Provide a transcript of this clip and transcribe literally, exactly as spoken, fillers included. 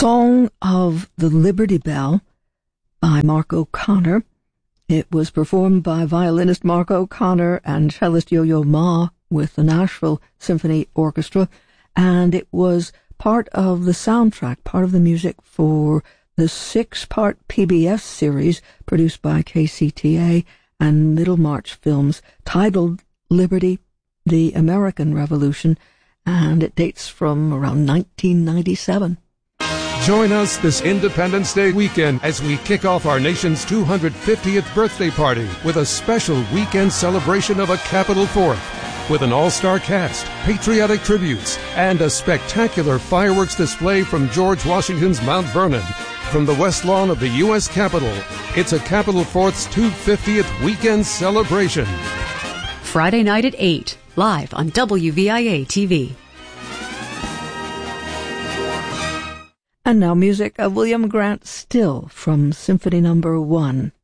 Song of the Liberty Bell by Mark O'Connor. It was performed by violinist Mark O'Connor and cellist Yo-Yo Ma with the Nashville Symphony Orchestra, and it was part of the soundtrack, part of the music for the six-part P B S series produced by K C T A and Middlemarch Films, titled Liberty, the American Revolution, and it dates from around nineteen ninety-seven. Join us this Independence Day weekend as we kick off our nation's two hundred fiftieth birthday party with a special weekend celebration of a Capitol Fourth. With an all-star cast, patriotic tributes, and a spectacular fireworks display from George Washington's Mount Vernon. From the West Lawn of the U S Capitol, it's a Capitol Fourth's two hundred fiftieth weekend celebration. Friday night at eight, live on W V I A T V. And now music of William Grant Still from Symphony Number One.